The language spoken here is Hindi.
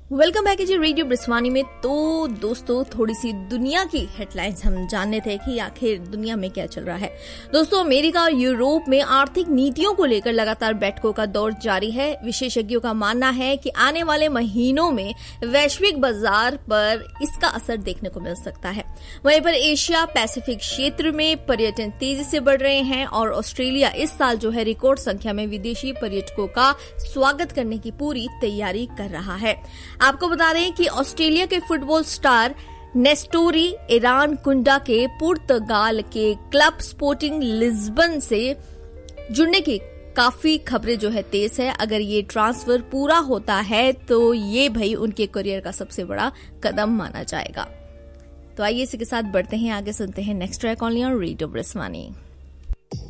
वेलकम बैक जी रेडियो ब्रिस्वानी में। तो दोस्तों, थोड़ी सी दुनिया की हेडलाइंस हम जानने थे कि आखिर दुनिया में क्या चल रहा है। दोस्तों, अमेरिका और यूरोप में आर्थिक नीतियों को लेकर लगातार बैठकों का दौर जारी है। विशेषज्ञों का मानना है कि आने वाले महीनों में वैश्विक बाजार पर इसका असर देखने को मिल सकता है। वहीं पर एशिया पैसिफिक क्षेत्र में पर्यटन तेजी से बढ़ रहे हैं और ऑस्ट्रेलिया इस साल जो है रिकॉर्ड संख्या में विदेशी पर्यटकों का स्वागत करने की पूरी तैयारी कर रहा है। आपको बता दें कि ऑस्ट्रेलिया के फुटबॉल स्टार नेस्टोरी ईरान कुंडा के पुर्तगाल के क्लब स्पोर्टिंग लिस्बन से जुड़ने की काफी खबरें जो है तेज है। अगर ये ट्रांसफर पूरा होता है तो ये भाई उनके करियर का सबसे बड़ा कदम माना जाएगा। तो आइए इसी के साथ बढ़ते हैं आगे, सुनते हैं next track only on radio ब्रिस्वानी।